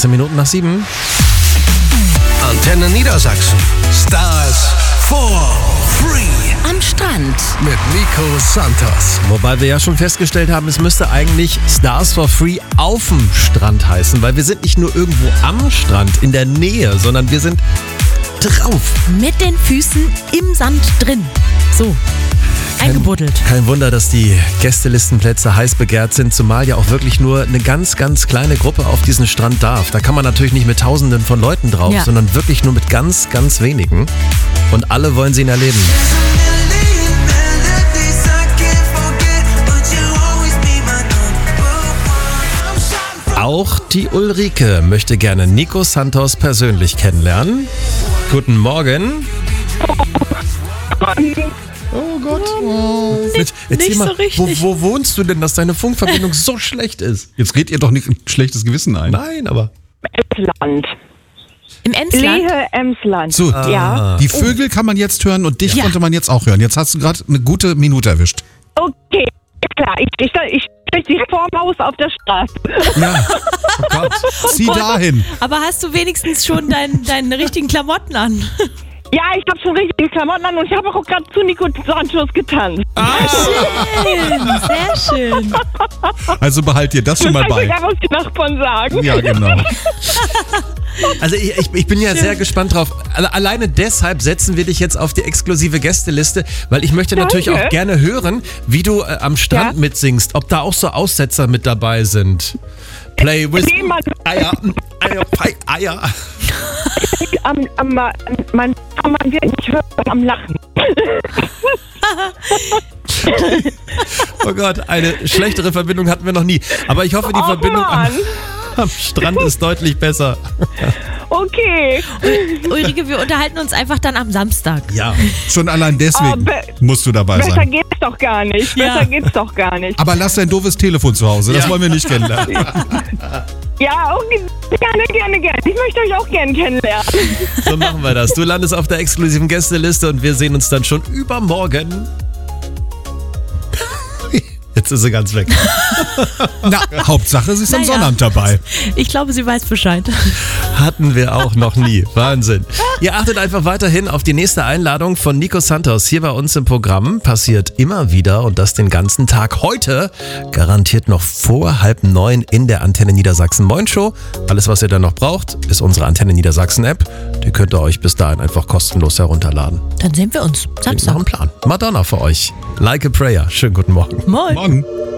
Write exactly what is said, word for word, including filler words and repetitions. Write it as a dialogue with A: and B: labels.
A: achtzehn Minuten nach sieben.
B: Antenne Niedersachsen. Stars for free.
C: Am Strand.
B: Mit Nico Santos.
A: Wobei wir ja schon festgestellt haben, es müsste eigentlich Stars for Free auf dem Strand heißen, weil wir sind nicht nur irgendwo am Strand, in der Nähe, sondern wir sind drauf.
C: Mit den Füßen im Sand drin. So, eingebuddelt.
A: Kein, kein Wunder, dass die Gästelistenplätze heiß begehrt sind, zumal ja auch wirklich nur eine ganz, ganz kleine Gruppe auf diesen Strand darf. Da kann man natürlich nicht mit Tausenden von Leuten drauf,
C: Ja.
A: sondern wirklich nur mit ganz, ganz wenigen. Und alle wollen sie ihn erleben. Auch die Ulrike möchte gerne Nico Santos persönlich kennenlernen. Guten Morgen. Oh Gott. Oh. Jetzt, erzähl
C: nicht
A: mal,
C: so richtig.
A: Wo, wo wohnst du denn, dass deine Funkverbindung so schlecht ist?
D: Jetzt redet ihr doch nicht ein schlechtes Gewissen ein.
A: Nein, aber...
E: Emsland.
C: Im Emsland?
E: Lehe Emsland.
D: So,
E: Ja.
D: die Vögel kann man jetzt hören und dich
C: Ja.
D: konnte man jetzt auch hören. Jetzt hast du gerade eine gute Minute erwischt.
E: Okay, klar. Ich stehe ich steh direkt vor dem Haus auf der Straße.
D: Ja, oh Gott. Zieh dahin.
C: Aber hast du wenigstens schon dein, deine richtigen Klamotten an?
E: Ja, ich habe schon richtige Klamotten an und ich habe auch gerade zu Nico Santos getanzt.
C: Schön, sehr schön.
D: Also behalt dir das schon mal
E: Das
D: bei.
E: egal, was die Nachbarn sagen.
D: Ja, genau.
A: Also ich, ich, ich bin ja sehr gespannt drauf. Alle- Alleine deshalb setzen wir dich jetzt auf die exklusive Gästeliste, weil ich möchte natürlich
E: Danke.
A: auch gerne hören, wie du äh, am Strand
E: Ja.
A: mitsingst, ob da auch so Aussetzer mit dabei sind. Play with
E: Nee, Mann.
A: Eier, Eier, Pie, Eier.
E: Am, am, am, man kann man wird nicht hören am Lachen.
A: Oh Gott, eine schlechtere Verbindung hatten wir noch nie. Aber ich hoffe, die
E: Och,
A: Verbindung am,
E: Mann.
A: am Strand ist deutlich besser.
E: Okay.
C: Ulrike, wir unterhalten uns einfach dann am Samstag.
A: Ja.
D: Schon allein deswegen
E: Oh, be-
D: musst du dabei
E: Besser
D: sein.
E: geht's doch gar nicht.
C: Ja.
E: Besser geht's doch gar nicht.
D: Aber lass dein doofes Telefon zu Hause, das
A: Ja.
D: wollen wir nicht kennenlernen.
E: Ja, okay. Gerne, gerne, gerne. Ich möchte euch auch gerne kennenlernen.
A: So machen wir das. Du landest auf der exklusiven Gästeliste und wir sehen uns dann schon übermorgen. Jetzt ist sie ganz weg.
D: Na, Hauptsache, sie ist am
C: Naja.
D: Sonnabend dabei.
C: Ich glaube, sie weiß Bescheid.
A: Hatten wir auch noch nie. Wahnsinn. Ihr achtet einfach weiterhin auf die nächste Einladung von Nico Santos hier bei uns im Programm. Passiert immer wieder und das den ganzen Tag. Heute garantiert noch vor halb neun in der Antenne Niedersachsen Moin Show. Alles, was ihr dann noch braucht, ist unsere Antenne Niedersachsen App. Die könnt ihr euch bis dahin einfach kostenlos herunterladen.
C: Dann sehen wir uns
A: Klingt nach
C: Samstag.
A: einem Plan. Madonna für euch. Like a Prayer. Schönen guten Morgen.
C: Moin.
D: Morgen.